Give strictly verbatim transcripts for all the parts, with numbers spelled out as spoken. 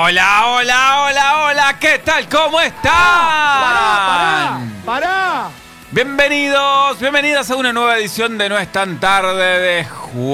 Hola, hola, hola, hola, ¿qué tal? ¿Cómo están? ¡Pará, pará, pará! Bienvenidos, bienvenidas a una nueva edición de No es tan tarde de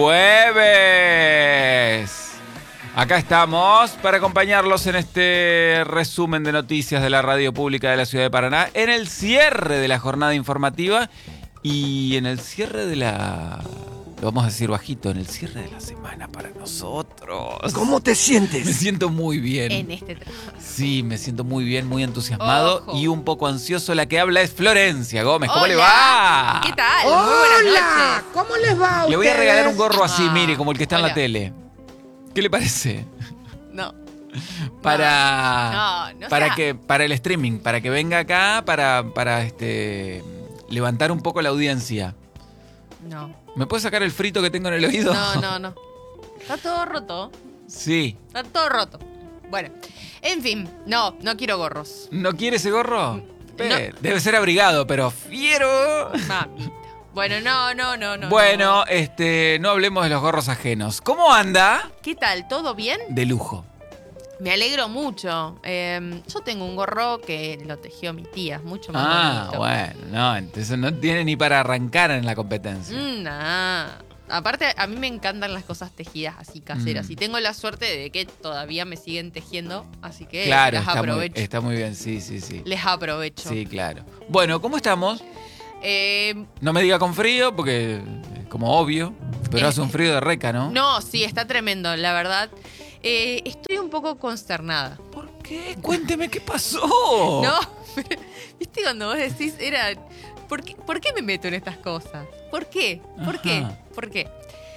jueves. Acá estamos para acompañarlos en este resumen de noticias de la radio pública de la ciudad de Paraná, en el cierre de la jornada informativa y en el cierre de la... Lo vamos a decir bajito, en el cierre de la semana para nosotros. ¿Cómo te sientes? Me siento muy bien. En este trabajo. Sí, me siento muy bien, muy entusiasmado Ojo. y un poco ansioso. La que habla es Florencia Gómez. ¿Cómo Hola. le va? ¿Qué tal? Muy buenas ¡Hola! noches. ¿Cómo les va a Le voy a ustedes? regalar un gorro así, Ah, mire, como el que está en la hola. tele. ¿Qué le parece? No. Para No, no para sea- que para el streaming, para que venga acá para para este levantar un poco la audiencia. No. ¿Me puede sacar el frito que tengo en el oído? No, no, no. Está todo roto. Sí. Está todo roto. Bueno, en fin, no, no quiero gorros. ¿No quiere ese gorro? Pe- Debe ser abrigado, pero fiero. Mamita. Bueno, no, no, no, no. Bueno, no. este, no hablemos de los gorros ajenos. ¿Cómo anda? ¿Qué tal? ¿Todo bien? De lujo. Me alegro mucho. Eh, yo tengo un gorro que lo tejió mi tía, mucho más Ah, bonito. bueno, no, entonces no tiene ni para arrancar en la competencia. Mm, nah. Aparte, a mí me encantan las cosas tejidas así caseras. Mm. Y tengo la suerte de que todavía me siguen tejiendo, así que Claro, las está muy, aprovecho. está muy bien, sí, sí, sí. Les aprovecho. Sí, claro. Bueno, ¿cómo estamos? Eh, No me diga con frío, porque es como obvio, pero Eh, hace un frío de reca, ¿no? no, sí, está tremendo, la verdad. Eh, estoy un poco consternada. ¿Por qué? Cuénteme qué pasó. No, viste cuando vos decís, era. ¿Por qué, ¿Por qué me meto en estas cosas? ¿Por qué? ¿Por Ajá. qué? ¿Por qué?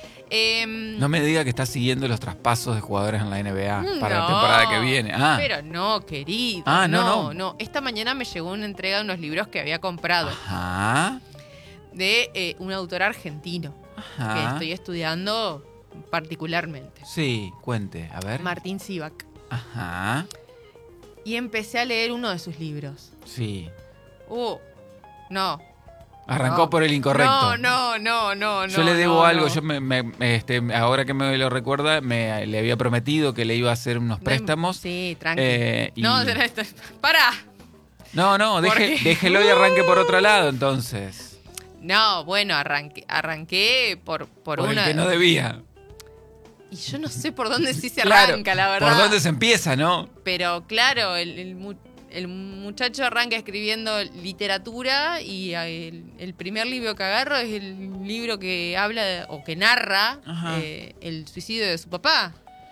Em, No me diga que está siguiendo los traspasos de jugadores en la N B A para la no, temporada que viene. Ah, Pero no, querido. Ah, no, no, no. no. Esta mañana me llegó una entrega de unos libros que había comprado ajá, de eh, un autor argentino que ajá. estoy estudiando particularmente. Sí, cuente, a ver. Martín Sivak. Ajá, Y empecé a leer uno de sus libros. sí. Uh, no. Arrancó No. por el incorrecto. No, no, no, no. Yo no, le debo no, algo, no. yo me, me- me- este, ahora que me lo recuerda, me le había prometido que le iba a hacer unos préstamos. Sí, tranqui. eh, y- No, para. no, no, ¿Por deje- qué? déjelo y arranque por otro lado, entonces. No, bueno, arranqué, arranqué por, por, Por una. el que no debía. Y yo no sé por dónde sí se Claro, arranca, la verdad. ¿por dónde se empieza, no? Pero claro, el, el mu- el muchacho arranca escribiendo literatura y el, el primer libro que agarro es el libro que habla de- o que narra Ajá. eh, el suicidio de su papá.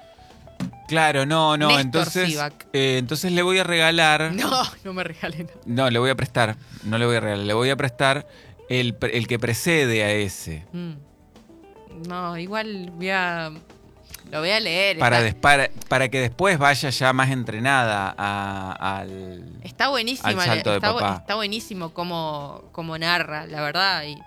Claro, no, no, Néstor entonces. Sivak. eh, entonces le voy a regalar. No, no me regalen. No, le voy a prestar. No le voy a regalar, le voy a prestar el, pre- el que precede a ese. Mm. No, igual voy a. Lo voy a leer. Para, está, des- para, para que después vaya ya más entrenada a- al. está buenísima. al salto de está, bu- papá. está buenísimo cómo, cómo narra, la verdad. y-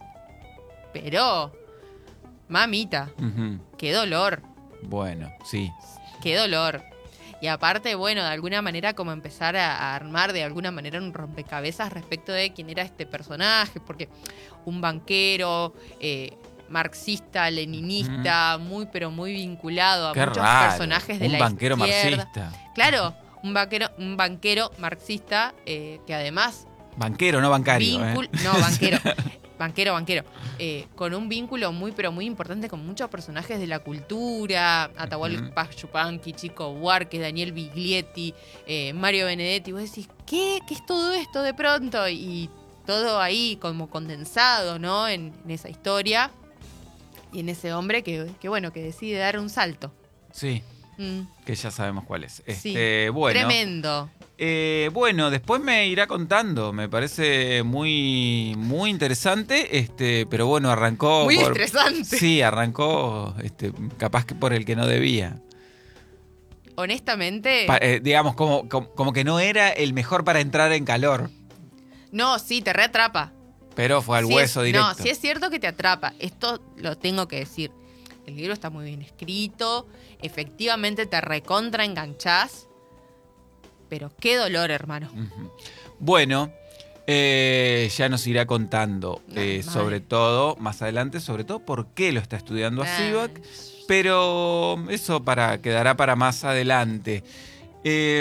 pero, mamita, Ujú. qué dolor. Bueno, sí. Qué dolor. Y aparte, bueno, de alguna manera como empezar a, a armar de alguna manera un rompecabezas respecto de quién era este personaje, porque un banquero eh, marxista, leninista, muy pero muy vinculado a Qué muchos raro. personajes de Un la banquero izquierda. marxista. Claro, un banquero, un banquero marxista eh, que además Banquero, no bancario. ¿eh? Vincul- No, banquero. banquero, banquero. Eh, con un vínculo muy, pero muy importante con muchos personajes de la cultura. Atahualpa Yupanqui, Chico Buarque, Daniel Biglietti, eh, Mario Benedetti. Vos decís, ¿qué? ¿Qué es todo esto de pronto? Y todo ahí como condensado, ¿no? En, en esa historia. Y en ese hombre que, que, bueno, que decide dar un salto. Sí, Mm, que ya sabemos cuál es. sí. Este, bueno. Tremendo. Eh, bueno, después me irá contando. Me parece muy, muy interesante. Este, pero bueno, arrancó. Muy por- estresante. Sí, arrancó, este, capaz que por el que no debía. Honestamente. Pa- eh, digamos, como, como, como que no era el mejor para entrar en calor. no, sí, te reatrapa. Pero fue al Sí hueso es- directo. No, sí es cierto que te atrapa. Esto lo tengo que decir. El libro está muy bien escrito. Efectivamente te recontra enganchás. Pero qué dolor, hermano. Ujú. Bueno, Eh, ya nos irá contando, No, eh, madre. sobre todo, más adelante, sobre todo por qué lo está estudiando a Ah, Sivak, pero eso para, quedará para más adelante. Eh,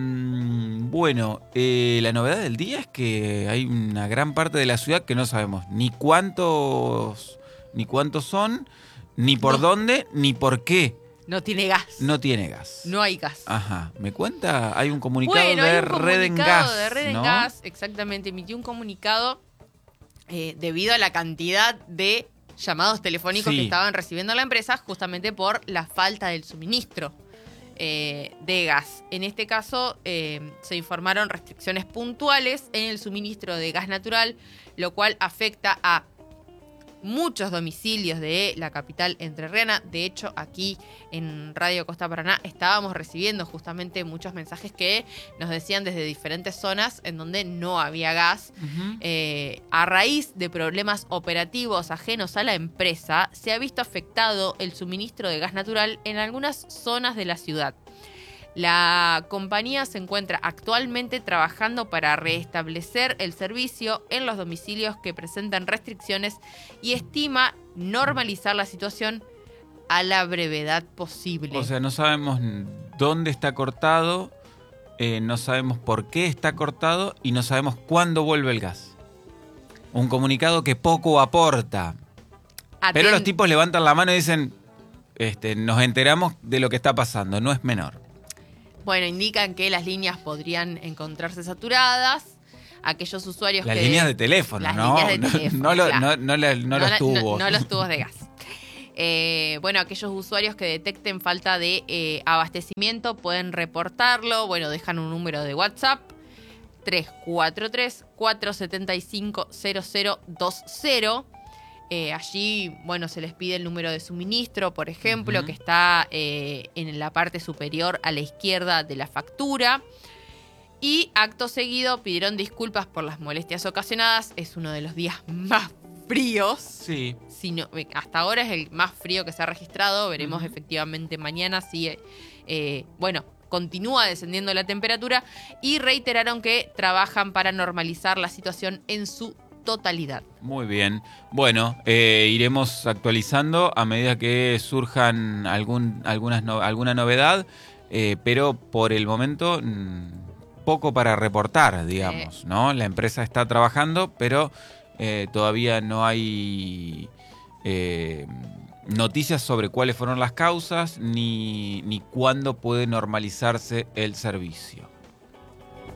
bueno, eh, la novedad del día es que hay una gran parte de la ciudad que no sabemos ni cuántos, ni cuántos son, ni por No. dónde, ni por qué No tiene gas. no tiene gas. No hay gas. Ajá, ¿me cuenta? Hay un comunicado Bueno, de hay un Red comunicado Gas, de Red ¿no? Gas, exactamente, emitió un comunicado eh, debido a la cantidad de llamados telefónicos Sí. que estaban recibiendo la empresa justamente por la falta del suministro eh, de gas. En este caso eh, se informaron restricciones puntuales en el suministro de gas natural, lo cual afecta a muchos domicilios de la capital entrerriana. De hecho, aquí en Radio Costa Paraná estábamos recibiendo justamente muchos mensajes que nos decían desde diferentes zonas en donde no había gas. Ujú. Eh, a raíz de problemas operativos ajenos a la empresa, se ha visto afectado el suministro de gas natural en algunas zonas de la ciudad. La compañía se encuentra actualmente trabajando para restablecer el servicio en los domicilios que presentan restricciones y estima normalizar la situación a la brevedad posible. O sea, no sabemos dónde está cortado, eh, no sabemos por qué está cortado y no sabemos cuándo vuelve el gas. Un comunicado que poco aporta. Pero Aten- los tipos levantan la mano y dicen, este, nos enteramos de lo que está pasando, no es menor. Bueno, indican que las líneas podrían encontrarse saturadas. Aquellos usuarios Las que... líneas de teléfono, Las ¿no? líneas de No- teléfono, no, lo- claro. no- no la- no los la- tubos. No, no los tubos de gas. Eh, bueno, aquellos usuarios que detecten falta de eh, abastecimiento pueden reportarlo. Bueno, dejan un número de WhatsApp: tres cuatro tres, cuatro siete cinco, cero cero dos cero. Eh, allí, bueno, se les pide el número de suministro, por ejemplo, Ujú. que está eh, en la parte superior a la izquierda de la factura. Y acto seguido pidieron disculpas por las molestias ocasionadas. Es uno de los días más fríos. Sí. Si no- eh, hasta ahora es el más frío que se ha registrado. Veremos Ujú. efectivamente mañana si, eh, eh, bueno, continúa descendiendo la temperatura. Y reiteraron que trabajan para normalizar la situación en su totalidad. Muy bien. Bueno, eh, iremos actualizando a medida que surjan algún, algunas no- alguna novedad, eh, pero por el momento mm, poco para reportar, digamos, ¿no? La empresa está trabajando, pero eh, todavía no hay eh, noticias sobre cuáles fueron las causas ni, ni cuándo puede normalizarse el servicio.